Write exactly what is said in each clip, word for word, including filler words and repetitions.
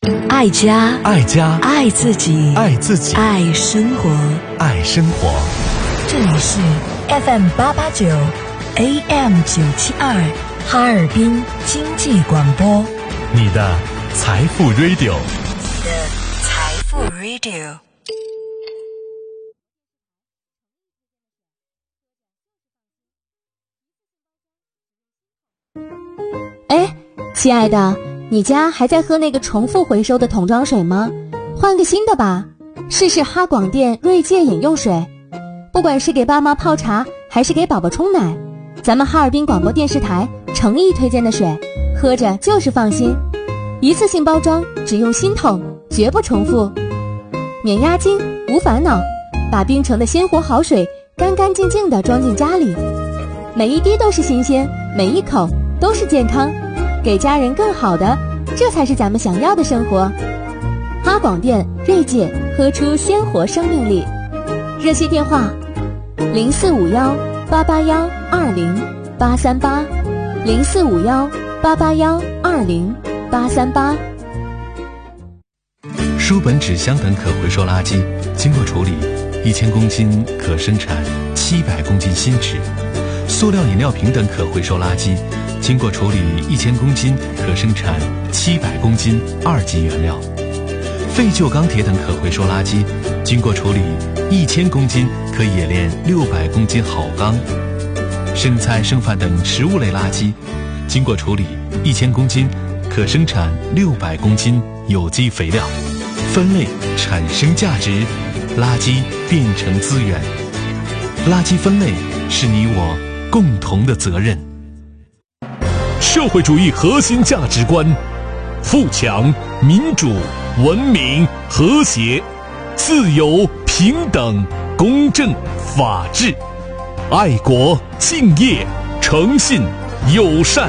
爱家， 爱家， 爱自己， 爱自己， 爱生活， 爱生活。 这里是 F M 八八九 A M 九七二哈尔滨经济广播， 你的财富 Radio， 你的财富 Radio。 哎，亲爱的，你家还在喝那个重复回收的桶装水吗？换个新的吧，试试哈广电锐界饮用水。不管是给爸妈泡茶，还是给宝宝冲奶，咱们哈尔滨广播电视台诚意推荐的水，喝着就是放心。一次性包装，只用新桶，绝不重复，免押金，无烦恼，把冰城的鲜活好水干干净净地装进家里，每一滴都是新鲜，每一口都是健康，给家人更好的，这才是咱们想要的生活。哈广电锐界，喝出鲜活生命力。热线电话零四五幺八八幺二零八三八，零四五幺八八幺二零八三八。 书本、纸箱等可回收垃圾经过处理，一千公斤可生产七百公斤新纸；塑料饮料瓶等可回收垃圾经过处理，一千公斤可生产七百公斤二级原料；废旧钢铁等可回收垃圾经过处理，一千公斤可冶炼六百公斤好钢；剩菜剩饭等食物类垃圾经过处理，一千公斤可生产六百公斤有机肥料。分类产生价值，垃圾变成资源。垃圾分类是你我共同的责任。 社会主义核心价值观：富强、民主、文明、和谐、自由、平等、公正、法治、爱国、敬业、诚信、友善。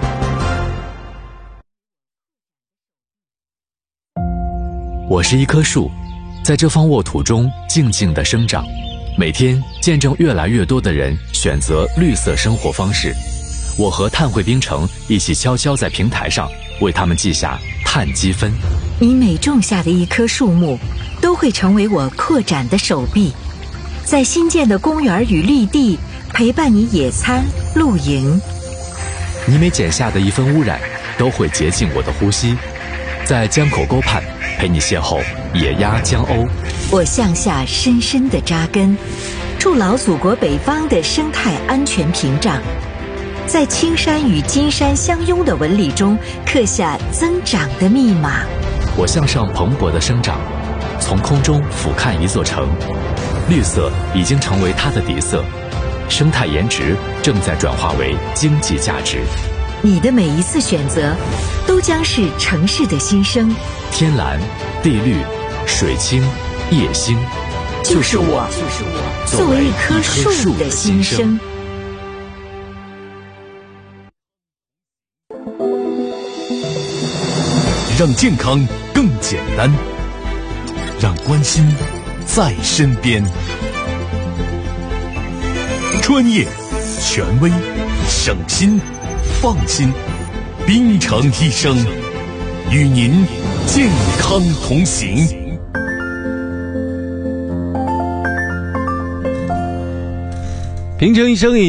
我是一棵树，在这方沃土中静静地生长，每天见证越来越多的人选择绿色生活方式。我和碳汇冰城一起悄悄在平台上为他们记下碳积分。 你每种下的一棵树木，都会成为我扩展的手臂，在新建的公园与绿地陪伴你野餐、露营。 你每剪下的一分污染，都会洁净我的呼吸，在江口沟畔陪你邂逅野鸭江鸥。 我向下深深地扎根，筑牢祖国北方的生态安全屏障，在青山与金山相拥的纹理中刻下增长的密码。 我向上蓬勃地生长，从空中俯瞰一座城，绿色已经成为它的底色，生态颜值正在转化为经济价值。 你的每一次选择，都将是城市的新生。 天蓝、地绿、水清、夜星， 就是我，就是我，作为一棵树的新生。 让健康更简单，让关心在身边。专业、权威、省心、放心，冰城医生与您健康同行。 平城医生以